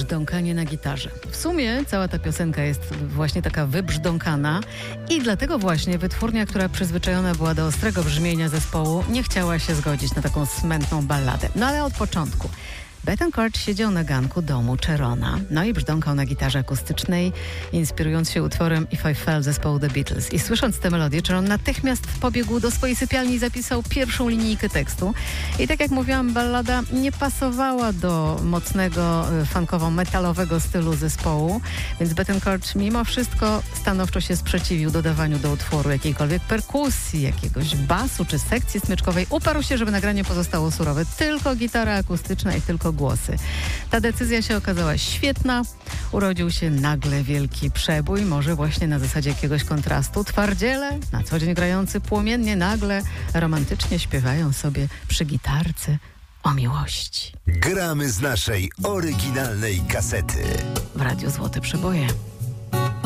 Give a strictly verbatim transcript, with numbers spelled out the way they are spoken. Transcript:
brzdąkanie na gitarze. W sumie cała ta piosenka jest właśnie taka wybrzdąkana i dlatego właśnie wytwórnia, która przyzwyczajona była do ostrego brzmienia zespołu, nie chciała się zgodzić na taką smętną balladę. No ale od początku. Bettencourt siedział na ganku domu Cherona, no i brzdąkał na gitarze akustycznej, inspirując się utworem If I Fell zespołu The Beatles. I słysząc tę melodię, Cheron natychmiast pobiegł do swojej sypialni i zapisał pierwszą linijkę tekstu. I tak jak mówiłam, ballada nie pasowała do mocnego, funkowo-metalowego stylu zespołu, więc Bettencourt mimo wszystko stanowczo się sprzeciwił dodawaniu do utworu jakiejkolwiek perkusji, jakiegoś basu czy sekcji smyczkowej. Uparł się, żeby nagranie pozostało surowe. Tylko gitara akustyczna i tylko głosy. Ta decyzja się okazała świetna. Urodził się nagle wielki przebój, może właśnie na zasadzie jakiegoś kontrastu. Twardziele, na co dzień grający płomiennie, nagle romantycznie śpiewają sobie przy gitarce o miłości. Gramy z naszej oryginalnej kasety. W Radiu Złote Przeboje.